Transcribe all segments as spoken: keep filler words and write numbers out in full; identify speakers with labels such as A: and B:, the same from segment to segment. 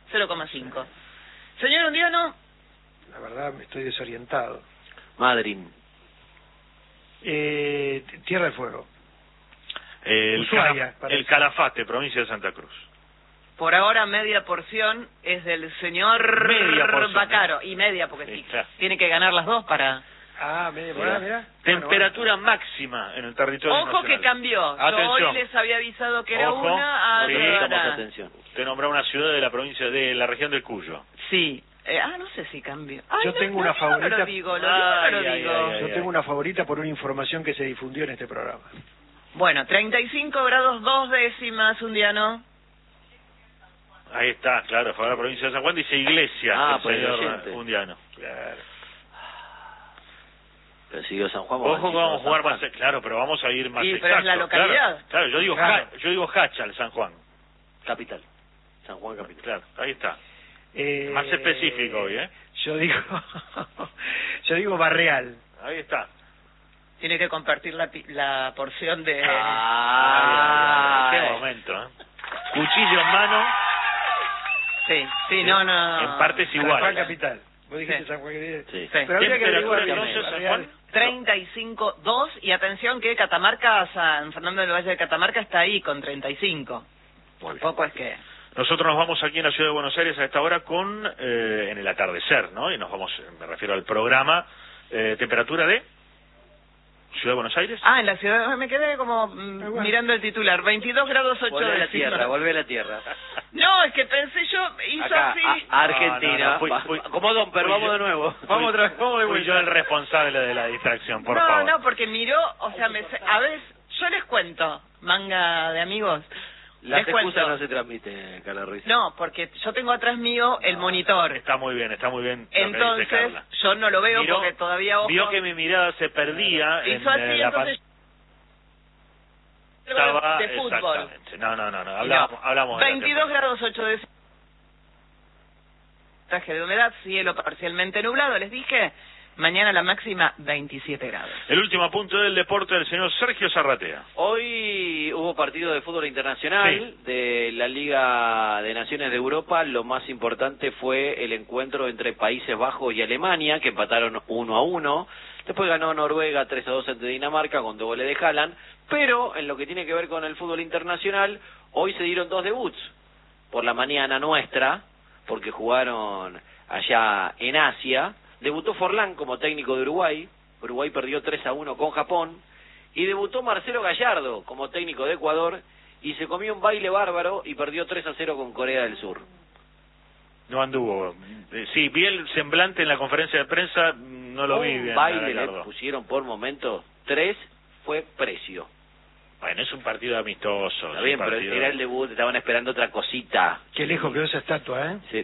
A: cero coma cinco. Señor Undiano.
B: La verdad me estoy desorientado.
C: Madrid.
B: Eh, Tierra del Fuego.
D: El,
B: Ushuaia,
D: Cala, el Calafate, provincia de Santa Cruz.
A: Por ahora media porción es del señor
D: Media porción,
A: Bacaro.
D: ¿eh?
A: Y media, porque
D: Sí,
A: sí,
D: claro.
A: tiene que ganar las dos para...
B: Ah, media porción, mira.
D: Temperatura
B: Bueno, bueno.
D: máxima en el territorio
A: Ojo
D: nacional.
A: que cambió. Yo
D: Atención.
A: hoy les había avisado que era
D: Ojo.
A: una...
D: Sí,
A: ahora-
C: Prestamos atención.
D: Usted nombró una ciudad de la provincia de la región del Cuyo.
A: Sí. Eh, ah, no sé si cambió. Ay,
B: Yo
A: no,
B: tengo
A: lo
B: una
A: digo, no
B: favorita.
A: lo digo, lo digo, no lo
D: Ay, ay,
A: digo.
D: ay, ay.
B: Yo tengo una favorita por una información que se difundió en este programa.
A: Bueno, treinta y cinco grados dos décimas, Undiano.
D: Ahí está, claro, fue a la provincia de San Juan, dice Iglesia,
C: Ah,
D: el
C: por el
D: señor
C: oyente.
D: Undiano. Claro.
C: Pero siguió San Juan.
D: Ojo que vamos a jugar
C: San
D: más,
C: Juan.
D: claro, pero vamos a ir más
A: Sí,
D: exacto.
A: pero es la localidad.
D: Claro, claro, yo digo
B: Claro.
D: Ja- yo digo Hachal, San Juan.
C: Capital. San Juan Capital.
D: Claro, ahí está.
B: Eh,
D: Más específico hoy, ¿eh?
B: Yo digo, yo digo Barreal.
D: Ahí está.
A: Tiene que compartir la, pi- la porción de...
C: Ah,
D: Qué momento, ¿eh? Cuchillo en mano,
A: Sí, sí, no, no.
D: en partes
B: San Juan
D: iguales.
B: Capital. Vos dijiste
A: Sí.
B: San Juan Capital.
C: Sí.
A: Sí.
B: Pero habría que
D: Temperatura
B: averiguar
D: entonces, San
B: Barreal.
D: Juan.
A: treinta y cinco dos y atención que Catamarca, San Fernando del Valle de Catamarca está ahí con treinta y cinco. Tampoco es que...
D: Nosotros nos vamos aquí en la ciudad de Buenos Aires a esta hora con, eh, en el atardecer, ¿no? Y nos vamos, me refiero al programa, eh, temperatura de Ciudad de Buenos Aires.
A: Ah, en la ciudad me quedé como mm,
B: Ah, bueno.
A: mirando el titular, veintidós grados ocho
C: Volvé a la
A: décimas.
C: tierra, volvé a la tierra.
A: No, es que pensé yo, hizo
C: Acá,
A: así.
C: a- a Argentina.
D: No, no, no, fui-
C: Va-
D: fui-
C: como Domper,
D: fui
C: vamos
D: yo.
C: de nuevo.
B: Vamos otra vez, vamos de
D: Fui yo
B: vuelta.
D: el responsable de la distracción, por
A: no,
D: favor.
A: no, porque miró, o sea, me, a ver, yo les cuento, manga de amigos,
C: Las
A: les cuento.
C: excusas no se transmiten, Carla Ruiz.
A: No, porque yo tengo atrás mío el monitor.
D: Está muy bien, está muy bien. lo que dice
A: Entonces,
D: Carla.
A: yo no lo veo
D: Miró-
A: porque todavía ojo.
D: Vio que mi mirada se perdía en
A: hizo así,
D: eh, la
A: entonces
D: pantalla.
A: de fútbol.
D: Exactamente. No, no, no, no.
A: Y
D: Hablamos,
A: no.
D: hablamos de la
A: veintidós
D: temperatura.
A: grados ocho de traje de humedad, cielo parcialmente nublado, les dije, mañana la máxima veintisiete grados.
D: El último punto del deporte del señor Sergio Zarratea.
C: Hoy hubo partido de fútbol internacional
D: Sí.
C: de la Liga de Naciones de Europa. Lo más importante fue el encuentro entre Países Bajos y Alemania, que empataron uno a uno. Después ganó Noruega tres a dos ante Dinamarca con dos goles de Haaland. Pero en lo que tiene que ver con el fútbol internacional, hoy se dieron dos debuts. Por la mañana nuestra, porque jugaron allá en Asia. Debutó Forlán como técnico de Uruguay. Uruguay perdió tres a uno con Japón. Y debutó Marcelo Gallardo como técnico de Ecuador. Y se comió un baile bárbaro y perdió tres a cero con Corea del Sur.
D: No anduvo. Eh, Sí, vi el semblante en la conferencia de prensa, no lo vi
C: un
D: bien. a
C: baile le
D: Gallardo.
C: pusieron por momentos. Tres fue precio.
D: Bueno, es un partido amistoso.
C: Está
D: es
C: bien,
D: un
C: pero
D: partido-
C: era el debut, estaban esperando otra cosita.
B: Qué lejos quedó esa estatua, ¿eh?
C: Sí.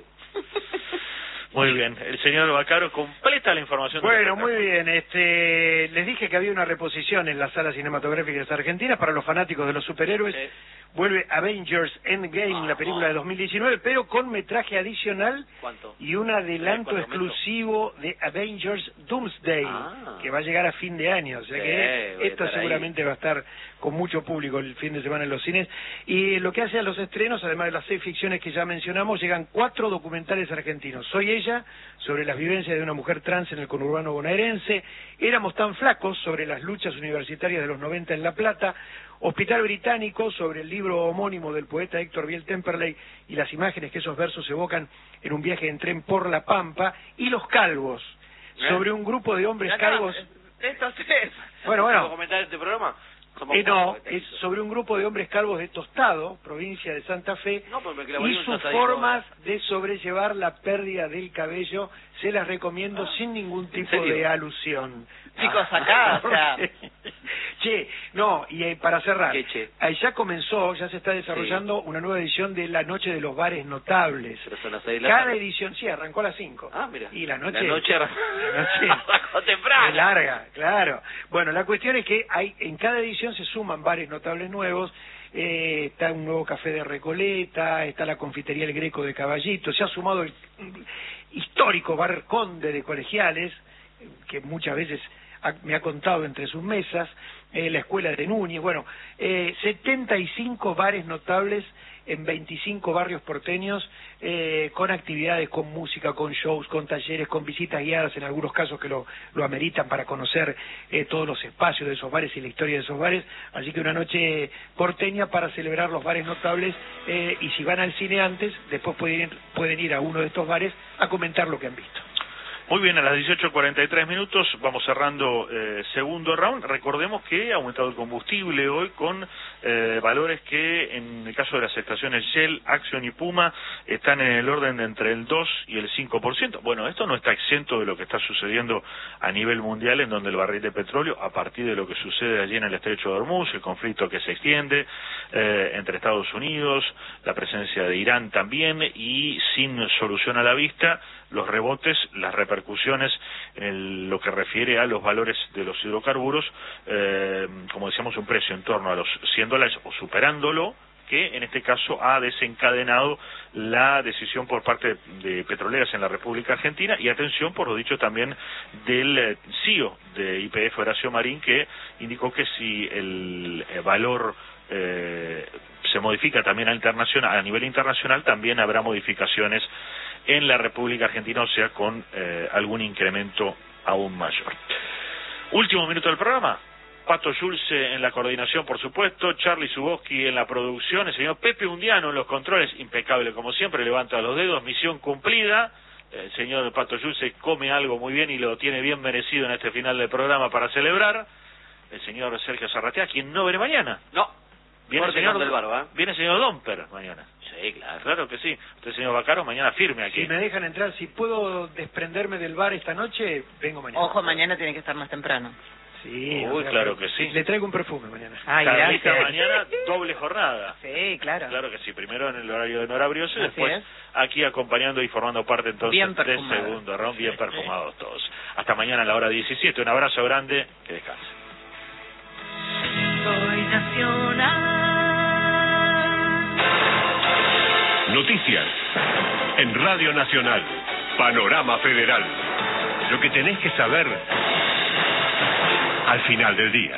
D: Muy bien. El señor Bacaro completa la información. del
B: Bueno, muy
D: espectáculo.
B: bien. Este, les dije que había una reposición en las salas cinematográficas argentinas para los fanáticos de los superhéroes.
C: Sí.
B: Vuelve Avengers Endgame, la película de dos mil diecinueve, pero con metraje adicional
C: ¿Cuánto?
B: y un adelanto
C: ¿Tres, cuatro
B: exclusivo de Avengers Doomsday,
C: Ah.
B: que va a llegar a fin de año. O sea
C: Sí,
B: que
C: voy a
B: esto
C: estar
B: seguramente va a estar con mucho público el fin de semana en los cines. Y lo que hace a los estrenos, además de las seis ficciones que ya mencionamos, llegan cuatro documentales argentinos. Soy ella, sobre las vivencias de una mujer trans en el conurbano bonaerense. Éramos tan flacos, sobre las luchas universitarias de los noventa en La Plata. Hospital Británico, sobre el libro homónimo del poeta Héctor Biel Temperley y las imágenes que esos versos evocan en un viaje en tren por La Pampa. Y Los Calvos,
C: ¿Eh?
B: sobre un grupo de hombres
A: Acá,
B: calvos.
A: estos tres.
B: Bueno,
C: ¿Puedo
B: bueno,
C: comentar este programa? Somos
B: eh, no,
C: cuatro,
B: es sobre un grupo de hombres calvos de Tostado, provincia de Santa Fe,
C: No, pues me clavaría
B: y
C: un
B: sus
C: asadito.
B: formas de sobrellevar la pérdida del cabello. Se las recomiendo sin ningún tipo
C: serio?
B: de alusión.
A: Chicos, acá, o sea.
B: Che, no, y eh, para cerrar,
C: ¿Qué, che?
B: eh, ya comenzó, ya se está desarrollando una nueva edición de La Noche de los Bares Notables.
C: Pero son las seis de la
B: Cada
C: tarde.
B: edición, sí, arrancó a las cinco.
C: Ah, mira.
B: Y la noche...
C: La noche,
B: la noche
C: arrancó temprano.
B: es larga, claro. Bueno, la cuestión es que hay en cada edición se suman bares notables nuevos. Eh, está un nuevo café de Recoleta, está la confitería El Greco de Caballito, se ha sumado el mm, histórico bar Conde de Colegiales, eh, que muchas veces ha, me ha contado entre sus mesas, eh, la escuela de Núñez, bueno, eh, setenta y cinco bares notables en veinticinco barrios porteños, eh, con actividades, con música, con shows, con talleres, con visitas guiadas, en algunos casos que lo, lo ameritan para conocer eh, todos los espacios de esos bares y la historia de esos bares, así que una noche porteña para celebrar los bares notables, eh, y si van al cine antes, después pueden ir, pueden ir a uno de estos bares a comentar lo que han visto.
D: Muy bien, a las dieciocho cuarenta y tres minutos vamos cerrando eh, segundo round. Recordemos que ha aumentado el combustible hoy con eh, valores que en el caso de las estaciones Shell, Action y Puma están en el orden de entre el dos y el cinco por ciento. Bueno, esto no está exento de lo que está sucediendo a nivel mundial, en donde el barril de petróleo, a partir de lo que sucede allí en el estrecho de Hormuz, el conflicto que se extiende eh, entre Estados Unidos, la presencia de Irán también, y sin solución a la vista, los rebotes, las repercusiones en el, lo que refiere a los valores de los hidrocarburos, eh, como decíamos, un precio en torno a los cien dólares o superándolo, que en este caso ha desencadenado la decisión por parte de petroleras en la República Argentina, y atención por lo dicho también del eh, C I O de Y P F, Horacio Marín, que indicó que si el, el valor eh, se modifica también a, internacional, a nivel internacional, también habrá modificaciones en la República Argentina, o sea, con eh, algún incremento aún mayor. Último minuto del programa. Pato Yulce en la coordinación, por supuesto, Charlie Zuboski en la producción, el señor Pepe Undiano en los controles, impecable como siempre, levanta los dedos, misión cumplida. El señor Pato Yulce come algo muy bien y lo tiene bien merecido en este final del programa para celebrar. El señor Sergio Zarratea, quien no veré mañana.
C: No,
D: viene el señor
C: del Barba.
D: Viene el señor Domper mañana.
C: Sí, claro.
D: Claro que sí. Usted, señor Bacaro, mañana firme aquí.
B: Si me dejan entrar, si puedo desprenderme del bar esta noche, vengo mañana.
A: Ojo, mañana tiene que estar más temprano.
B: Sí.
D: Uy, claro que sí.
B: Le traigo un perfume mañana.
A: Ay,
D: Carlita,
A: gracias.
D: mañana doble jornada.
A: Sí, claro.
D: Claro que sí, primero en el horario de Nora Brioso y
A: Así
D: después
A: es.
D: aquí acompañando y formando parte entonces
A: Bien
D: del
A: perfumado.
D: segundo round, bien perfumados todos. Hasta mañana a la hora diecisiete, un abrazo grande, que descanse.
A: Soy nacional.
E: Noticias en Radio Nacional, Panorama Federal. Lo que tenés que saber al final del día.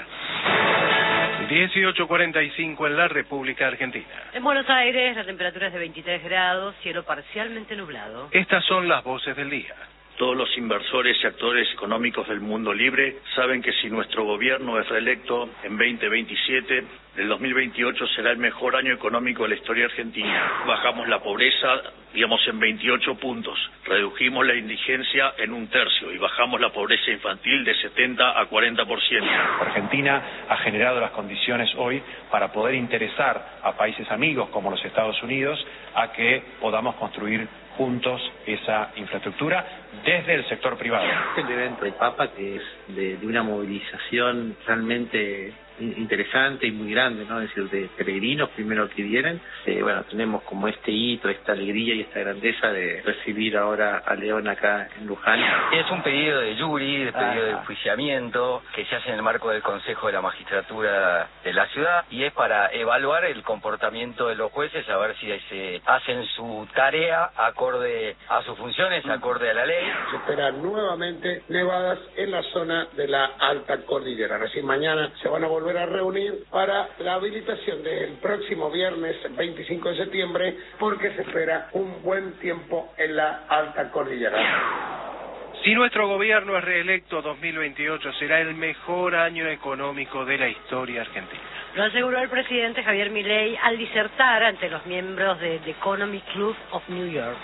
F: dieciocho cuarenta y cinco en la República Argentina.
G: En Buenos Aires la temperatura es de veintitrés grados, cielo parcialmente nublado.
F: Estas son las voces del día.
H: Todos los inversores y actores económicos del mundo libre saben que si nuestro gobierno es reelecto en veinte veintisiete, el dos mil veintiocho será el mejor año económico de la historia argentina. Bajamos la pobreza, digamos, en veintiocho puntos. Redujimos la indigencia en un tercio y bajamos la pobreza infantil de setenta a cuarenta por ciento.
I: Argentina ha generado las condiciones hoy para poder interesar a países amigos como los Estados Unidos a que podamos construir juntos esa infraestructura desde el sector privado.
J: El evento del Papa, que es de, de una movilización realmente interesante y muy grande, ¿no? Es decir, de peregrinos primero que vienen. Eh, bueno, tenemos como este hito, esta alegría y esta grandeza de recibir ahora a León acá en Luján.
K: Es un pedido de jury, de pedido de enjuiciamiento que se hace en el marco del Consejo de la Magistratura de la ciudad, y es para evaluar el comportamiento de los jueces, a ver si se hacen su tarea acorde a sus funciones, acorde a la ley.
L: Se esperan nuevamente nevadas en la zona de la alta cordillera. Recién mañana se van a volver a reunir para la habilitación del próximo viernes veinticinco de septiembre, porque se espera un buen tiempo en la alta cordillera.
F: Si nuestro gobierno es reelecto, dos mil veintiocho será el mejor año económico de la historia argentina.
G: Lo aseguró el presidente Javier Milei al disertar ante los miembros de The Economic Club of New York.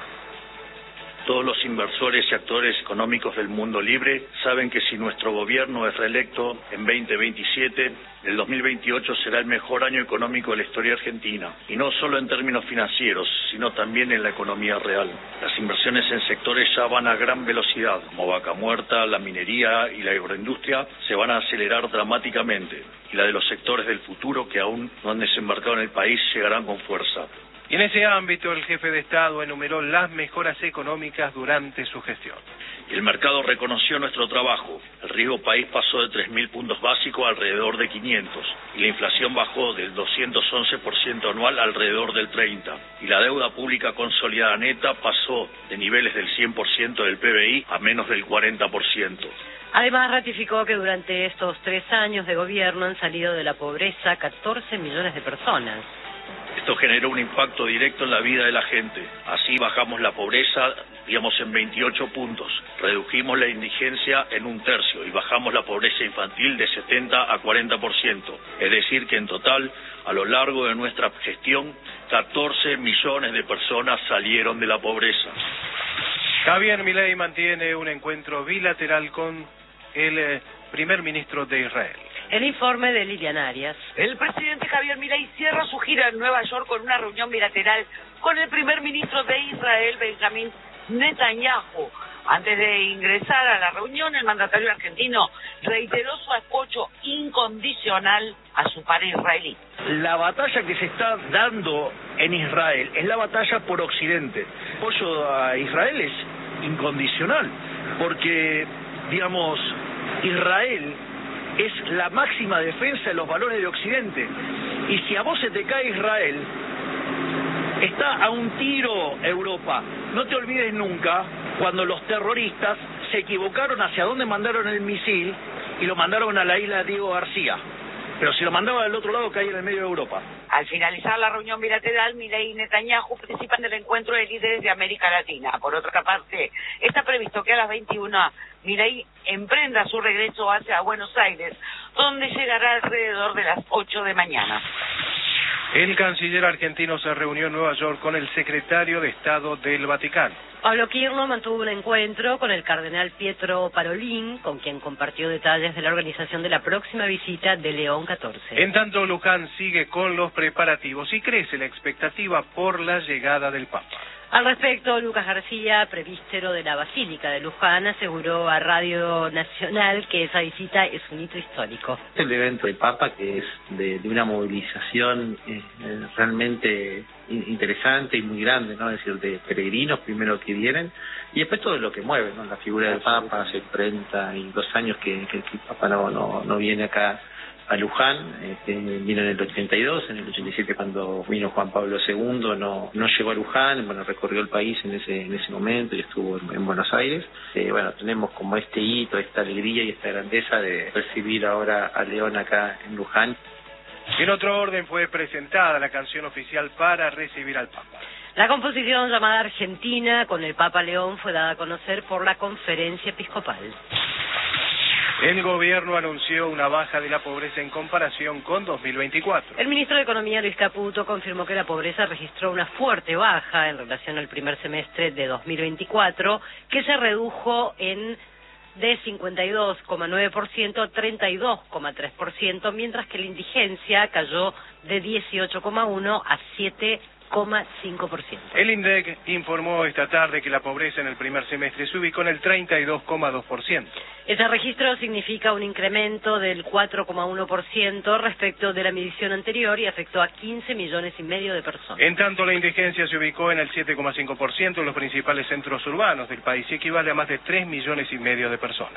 H: Todos los inversores y actores económicos del mundo libre saben que si nuestro gobierno es reelecto en veinte veintisiete, el dos mil veintiocho será el mejor año económico de la historia argentina. Y no solo en términos financieros, sino también en la economía real. Las inversiones en sectores ya van a gran velocidad, como Vaca Muerta, la minería y la agroindustria, se van a acelerar dramáticamente. Y la de los sectores del futuro que aún no han desembarcado en el país llegarán con fuerza.
F: Y en ese ámbito el jefe de Estado enumeró las mejoras económicas durante su gestión.
H: y el mercado reconoció nuestro trabajo. El riesgo país pasó de tres mil puntos básicos a alrededor de quinientos y la inflación bajó del doscientos once por ciento anual a alrededor del treinta por ciento y la deuda pública consolidada neta pasó de niveles del cien por ciento del P B I a menos del cuarenta por ciento.
G: Además, ratificó que durante estos tres años de gobierno han salido de la pobreza catorce millones de personas.
H: Esto generó un impacto directo en la vida de la gente. Así bajamos la pobreza, digamos, en veintiocho puntos. Redujimos la indigencia en un tercio y bajamos la pobreza infantil de setenta a cuarenta por ciento. Es decir, que en total, a lo largo de nuestra gestión, catorce millones de personas salieron de la pobreza.
F: Javier Milei mantiene un encuentro bilateral con el eh, primer ministro de Israel.
G: El informe de Lilian Arias.
M: El presidente Javier Milei cierra su gira en Nueva York con una reunión bilateral con el primer ministro de Israel, Benjamín Netanyahu. Antes de ingresar a la reunión, el mandatario argentino reiteró su apoyo incondicional a su par israelí.
N: La batalla que se está dando en Israel es la batalla por Occidente. El apoyo a Israel es incondicional, porque, digamos, Israel es la máxima defensa de los valores de Occidente. Y si a vos se te cae Israel, está a un tiro Europa. No te olvides nunca cuando los terroristas se equivocaron hacia dónde mandaron el misil y lo mandaron a la isla Diego García. Pero si lo mandaban del otro lado, caía en el medio de Europa.
M: Al finalizar la reunión bilateral, Milei y Netanyahu participan del encuentro de líderes de América Latina. Por otra parte, está previsto que a las veintiuna Milei emprenda su regreso hacia Buenos Aires, donde llegará alrededor de las ocho de mañana.
F: El canciller argentino se reunió en Nueva York con el secretario de Estado del Vaticano.
G: Pablo Kirno mantuvo un encuentro con el cardenal Pietro Parolin, con quien compartió detalles de la organización de la próxima visita de León catorce.
F: En tanto, Luján sigue con los preparativos y crece la expectativa por la llegada del Papa.
G: Al respecto, Lucas García, presbítero de la Basílica de Luján, aseguró a Radio Nacional que esa visita es un hito histórico.
J: El evento del Papa, que es de, de una movilización eh, realmente interesante y muy grande, ¿no? Es decir, de peregrinos primero que vienen y después todo lo que mueve, ¿no? La figura del Papa, hace treinta y dos años que, que el Papa no, no, no viene acá a Luján, este, vino en el ochenta y dos, en el ochenta y siete cuando vino Juan Pablo segundo, no no llegó a Luján, bueno, recorrió el país en ese en ese momento y estuvo en, en Buenos Aires. Eh, bueno, tenemos como este hito, esta alegría y esta grandeza de recibir ahora a León acá en Luján.
F: En otro orden fue presentada la canción oficial para recibir al Papa.
G: La composición llamada Argentina con el Papa León fue dada a conocer por la Conferencia Episcopal.
F: El gobierno anunció una baja de la pobreza en comparación con dos mil veinticuatro.
G: El ministro de Economía, Luis Caputo, confirmó que la pobreza registró una fuerte baja en relación al primer semestre de dos mil veinticuatro, que se redujo en de cincuenta y dos coma nueve por ciento a treinta y dos coma tres por ciento, mientras que la indigencia cayó de dieciocho coma uno por ciento a siete coma cinco por ciento.
F: El INDEC informó esta tarde que la pobreza en el primer semestre se ubicó en el treinta y dos coma dos por ciento.
G: Ese registro significa un incremento del cuatro coma uno por ciento respecto de la medición anterior y afectó a quince millones y medio de personas.
F: En tanto, la indigencia se ubicó en el siete coma cinco por ciento en los principales centros urbanos del país y equivale a más de tres millones y medio de personas.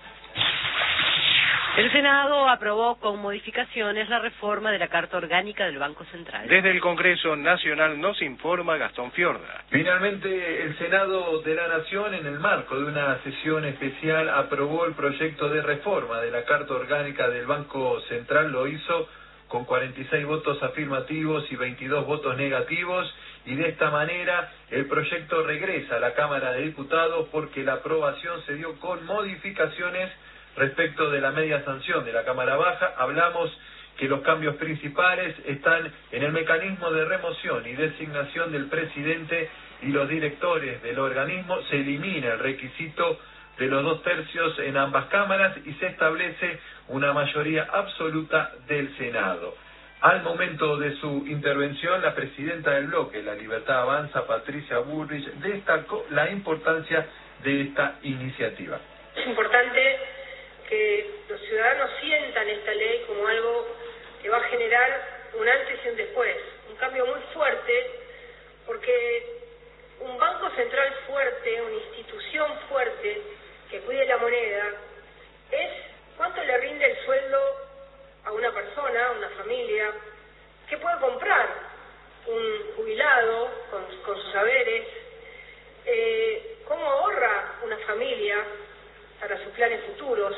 G: El Senado aprobó con modificaciones la reforma de la Carta Orgánica del Banco Central.
F: Desde el Congreso Nacional nos informa Gastón Fiorda.
O: Finalmente, el Senado de la Nación, en el marco de una sesión especial, aprobó el proyecto de reforma de la Carta Orgánica del Banco Central. Lo hizo con cuarenta y seis votos afirmativos y veintidós votos negativos, y de esta manera el proyecto regresa a la Cámara de Diputados porque la aprobación se dio con modificaciones respecto de la media sanción de la Cámara Baja. Hablamos que los cambios principales están en el mecanismo de remoción y designación del presidente y los directores del organismo. Se elimina el requisito de los dos tercios en ambas cámaras y se establece una mayoría absoluta del Senado. Al momento de su intervención, la presidenta del bloque La Libertad Avanza, Patricia Bullrich, destacó la importancia de esta iniciativa.
P: Es importante que los ciudadanos sientan esta ley como algo que va a generar un antes y un después, un cambio muy fuerte, porque un banco central fuerte, una institución fuerte, para sus planes futuros.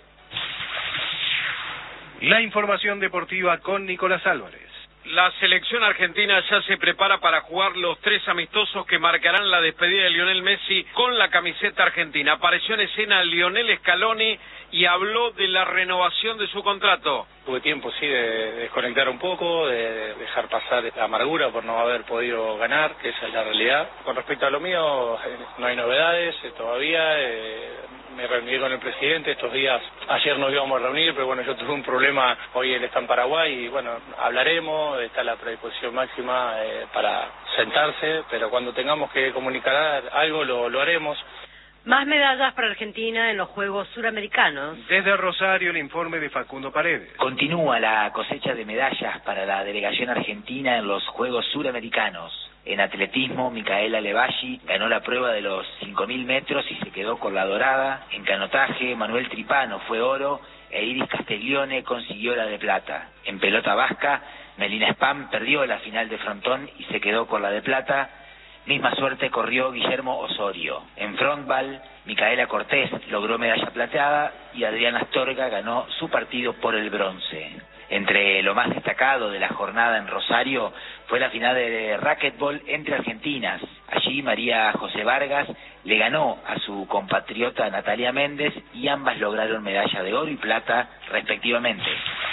F: La información deportiva con Nicolás Álvarez.
Q: La selección argentina ya se prepara para jugar los tres amistosos que marcarán la despedida de Lionel Messi con la camiseta argentina. Apareció en escena Lionel Scaloni y habló de la renovación de su contrato.
R: Tuve tiempo, sí, de desconectar un poco, de dejar pasar la amargura por no haber podido ganar, que esa es la realidad. Con respecto a lo mío, no hay novedades eh, todavía. Eh, me reuní con el presidente estos días. Ayer nos íbamos a reunir, pero bueno, yo tuve un problema. Hoy él está en Paraguay y bueno, hablaremos. Está la predisposición máxima eh, para sentarse, pero cuando tengamos que comunicar algo lo, lo haremos.
G: Más medallas para Argentina en los Juegos Suramericanos.
F: Desde Rosario, el informe de Facundo Paredes.
S: Continúa la cosecha de medallas para la delegación argentina en los Juegos Suramericanos. En atletismo, Micaela Levalli ganó la prueba de los cinco mil metros y se quedó con la dorada. En canotaje, Manuel Tripano fue oro e Iris Castiglione consiguió la de plata. En pelota vasca, Melina Spam perdió la final de frontón y se quedó con la de plata. Misma suerte corrió Guillermo Osorio. En frontball, Micaela Cortés logró medalla plateada y Adriana Astorga ganó su partido por el bronce. Entre lo más destacado de la jornada en Rosario fue la final de racquetball entre argentinas. Allí María José Vargas le ganó a su compatriota Natalia Méndez y ambas lograron medalla de oro y plata respectivamente.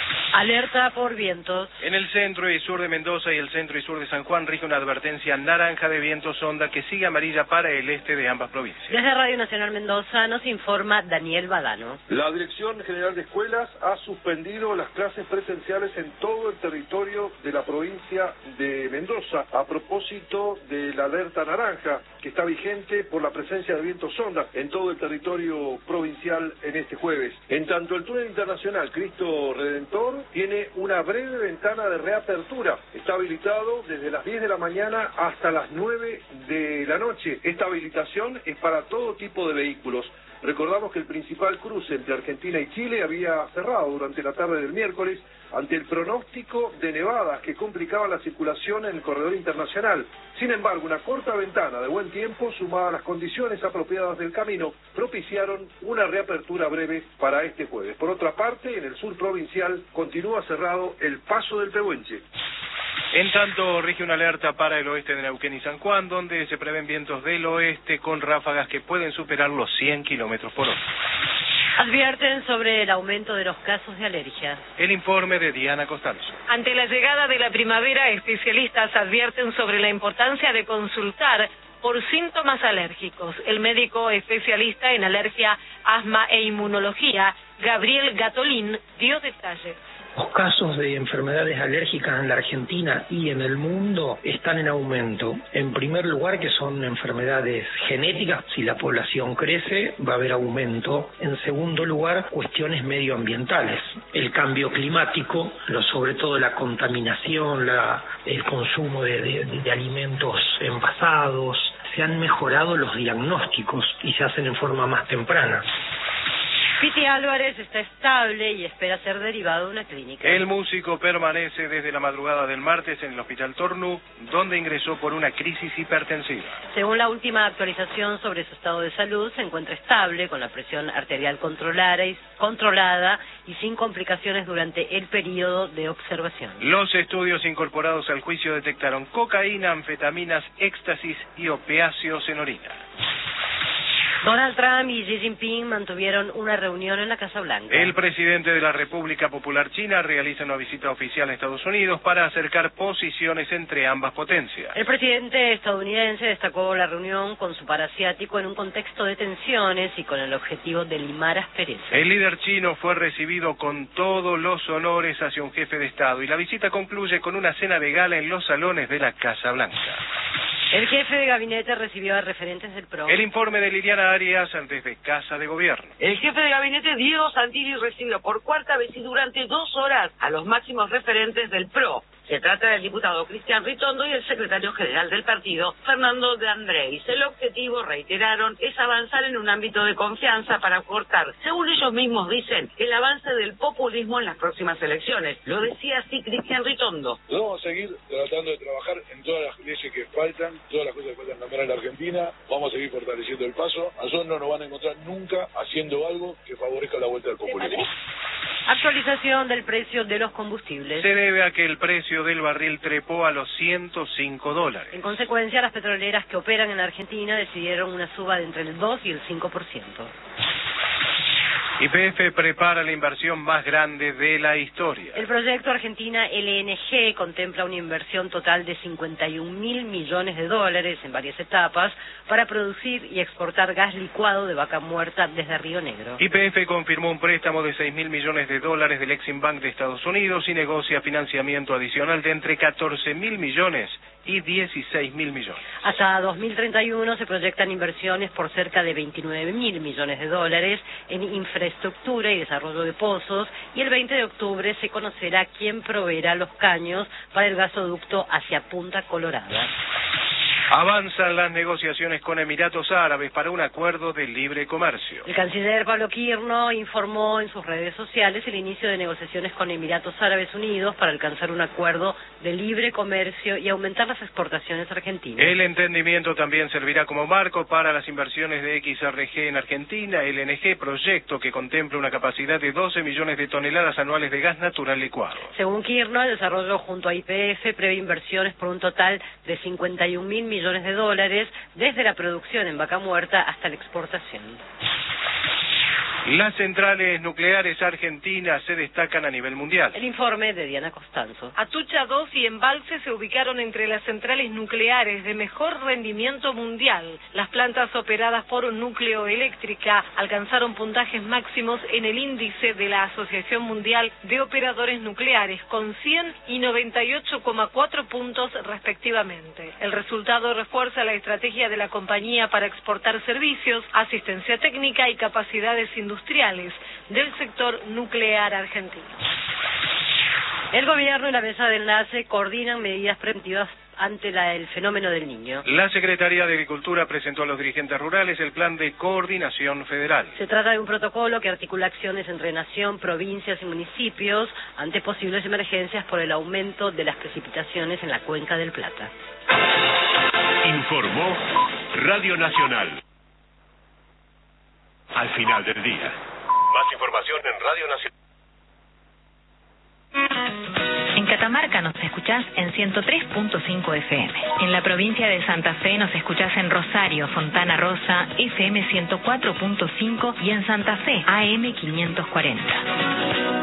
G: Alerta por vientos.
F: En el centro y sur de Mendoza y el centro y sur de San Juan rige una advertencia naranja de vientos onda que sigue amarilla para el este de ambas provincias.
G: Desde Radio Nacional Mendoza nos informa Daniel Badano.
T: La Dirección General de Escuelas ha suspendido las clases presenciales en todo el territorio de la provincia de Mendoza a propósito de la alerta naranja que está vigente por la presencia de vientos onda en todo el territorio provincial en este jueves. En tanto, el túnel internacional Cristo Redentor tiene una breve ventana de reapertura. Está habilitado desde las diez de la mañana hasta las nueve de la noche. Esta habilitación es para todo tipo de vehículos. Recordamos que el principal cruce entre Argentina y Chile había cerrado durante la tarde del miércoles ante el pronóstico de nevadas que complicaban la circulación en el corredor internacional. Sin embargo, una corta ventana de buen tiempo, sumada a las condiciones apropiadas del camino, propiciaron una reapertura breve para este jueves. Por otra parte, en el sur provincial continúa cerrado el paso del Pehuenche.
F: En tanto, rige una alerta para el oeste de Neuquén y San Juan, donde se prevén vientos del oeste con ráfagas que pueden superar los cien kilómetros por hora.
G: Advierten sobre el aumento de los casos de alergia.
F: El informe de Diana Costanzo.
U: Ante la llegada de la primavera, especialistas advierten sobre la importancia de consultar por síntomas alérgicos. El médico especialista en alergia, asma e inmunología, Gabriel Gatolín, dio detalles.
V: Los casos de enfermedades alérgicas en la Argentina y en el mundo están en aumento. En primer lugar, que son enfermedades genéticas. Si la población crece, va a haber aumento. En segundo lugar, cuestiones medioambientales. El cambio climático, lo, sobre todo la contaminación, la, el consumo de, de, de alimentos envasados. Se han mejorado los diagnósticos y se hacen en forma más temprana.
G: Piti Álvarez está estable y espera ser derivado de una clínica.
F: El músico permanece desde la madrugada del martes en el Hospital Tornu, donde ingresó por una crisis hipertensiva.
G: Según la última actualización sobre su estado de salud, se encuentra estable, con la presión arterial controlada y, controlada y sin complicaciones durante el periodo de observación.
F: Los estudios incorporados al juicio detectaron cocaína, anfetaminas, éxtasis y opiáceos en orina.
G: Donald Trump y Xi Jinping mantuvieron una reunión en la Casa Blanca.
F: El presidente de la República Popular China realiza una visita oficial a Estados Unidos para acercar posiciones entre ambas potencias.
G: El presidente estadounidense destacó la reunión con su par asiático en un contexto de tensiones y con el objetivo de limar asperezas.
F: El líder chino fue recibido con todos los honores hacia un jefe de Estado y la visita concluye con una cena de gala en los salones de la Casa Blanca.
G: El jefe de gabinete recibió a referentes del P R O.
F: El informe de Liliana Arias desde Casa de Gobierno.
M: El jefe de gabinete, Diego Santilli, recibió por cuarta vez y durante dos horas a los máximos referentes del P R O. Se trata del diputado Cristian Ritondo y el secretario general del partido, Fernando de Andrés. El objetivo, reiteraron, es avanzar en un ámbito de confianza para cortar, según ellos mismos dicen, el avance del populismo en las próximas elecciones. Lo decía así Cristian Ritondo.
B: Vamos a seguir tratando de trabajar en todas las leyes que faltan, todas las cosas que faltan cambiar en la Argentina. Vamos a seguir fortaleciendo el paso. A nosotros no nos van a encontrar nunca haciendo algo que favorezca la vuelta del populismo.
G: Actualización del precio de los combustibles.
F: Se debe a que el precio del barril trepó a los ciento cinco dólares.
G: En consecuencia, las petroleras que operan en Argentina decidieron una suba de entre el dos y el cinco por ciento.
F: Y P F prepara la inversión más grande de la historia.
G: El proyecto Argentina L N G contempla una inversión total de cincuenta y un mil millones de dólares en varias etapas para producir y exportar gas licuado de vaca muerta desde Río Negro.
F: Y P F confirmó un préstamo de seis mil millones de dólares del Exim Bank de Estados Unidos y negocia financiamiento adicional de entre catorce mil millones y dieciséis mil millones.
G: Hasta dos mil treinta y uno se proyectan inversiones por cerca de veintinueve mil millones de dólares en infraestructura y desarrollo de pozos, y el veinte de octubre se conocerá quién proveerá los caños para el gasoducto hacia Punta Colorada.
F: Avanzan las negociaciones con Emiratos Árabes para un acuerdo de libre comercio.
G: El canciller Pablo Quirno informó en sus redes sociales el inicio de negociaciones con Emiratos Árabes Unidos para alcanzar un acuerdo de libre comercio y aumentar las exportaciones argentinas.
F: El entendimiento también servirá como marco para las inversiones de X R G en Argentina, L N G, proyecto que contempla una capacidad de doce millones de toneladas anuales de gas natural licuado.
G: Según Quirno, el desarrollo junto a Y P F prevé inversiones por un total de cincuenta y un mil millones de dólares desde la producción en vaca muerta hasta la exportación.
F: Las centrales nucleares argentinas se destacan a nivel mundial.
G: El informe de Diana Costanzo.
U: Atucha dos y Embalse se ubicaron entre las centrales nucleares de mejor rendimiento mundial. Las plantas operadas por Núcleo Eléctrica alcanzaron puntajes máximos en el índice de la Asociación Mundial de Operadores Nucleares, con cien y noventa y ocho coma cuatro puntos respectivamente. El resultado refuerza la estrategia de la compañía para exportar servicios, asistencia técnica y capacidades industriales industriales del sector nuclear argentino.
G: El gobierno y la mesa de enlace coordinan medidas preventivas ante la, el fenómeno del Niño.
F: La Secretaría de Agricultura presentó a los dirigentes rurales el plan de coordinación federal.
G: Se trata de un protocolo que articula acciones entre nación, provincias y municipios ante posibles emergencias por el aumento de las precipitaciones en la cuenca del Plata.
E: Informó Radio Nacional. Al final del día. Más información en Radio Nacional.
C: En Catamarca nos escuchás en ciento tres punto cinco F M. En la provincia de Santa Fe nos escuchás en Rosario, Fontana Rosa, F M ciento cuatro punto cinco y en Santa Fe, A M quinientos cuarenta.